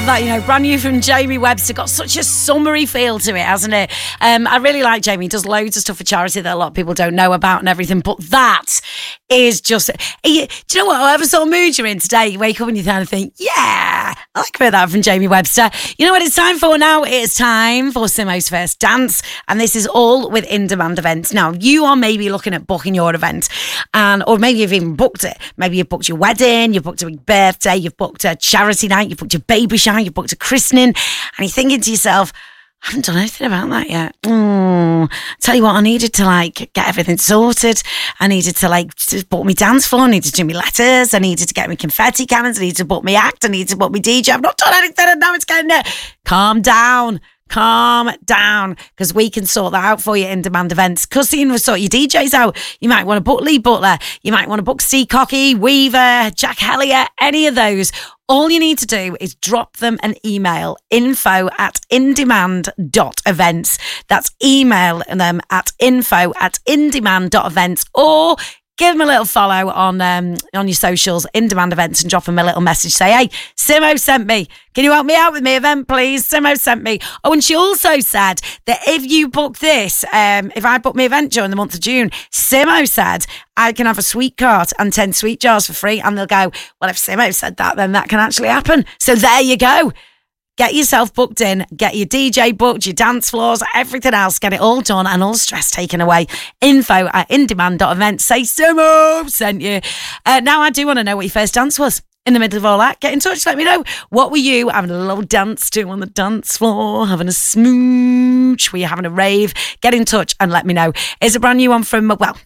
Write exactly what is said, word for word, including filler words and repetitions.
that, you know, brand new from Jamie Webster. Got such a summery feel to it, hasn't it? Um, I really like Jamie. He does loads of stuff for charity that a lot of people don't know about and everything. But that is just... He, do you know what? Whatever sort of mood you're in today, you wake up and you kind of think, yeah, I like a bit of that from Jamie Webster. You know what it's time for now? It's time for Simo's First Dance. And this is all with in-demand events. Now, you are maybe looking at booking your event, and or maybe you've even booked it. Maybe you've booked your wedding, you've booked a big birthday, you've booked a charity night, you've booked your baby shower, you've booked a christening, and you're thinking to yourself, I haven't done anything about that yet. Mm. Tell you what, I needed to like get everything sorted. I needed to like to book me dance floor. I needed to do me letters. I needed to get me confetti cannons. I needed to book me act. I needed to book me D J. I've not done anything and now it's getting there. Calm down. Calm down, because we can sort that out for you in demand events. Because you know, sort your D Js out. You might want to book Lee Butler. You might want to book Steve Cocky, Weaver, Jack Hellier, any of those. All you need to do is drop them an email, info at indemand dot events. That's email them at info at indemand dot events, or give them a little follow on um, on your socials, In Demand Events, and drop them a little message. Say, hey, Simo sent me. Can you help me out with my event, please? Simo sent me. Oh, and she also said that if you book this, um, if I book my event during the month of June, Simo said I can have a sweet cart and ten sweet jars for free. And they'll go, well, if Simo said that, then that can actually happen. So there you go. Get yourself booked in, get your D J booked, your dance floors, everything else, get it all done and all stress taken away. Info at indemand dot events. Say Simo sent you. Uh, now I do want to know what your first dance was. In the middle of all that, get in touch, let me know. What were you having a little dance to on the dance floor, having a smooch, were you having a rave? Get in touch and let me know. It's a brand new one from, well,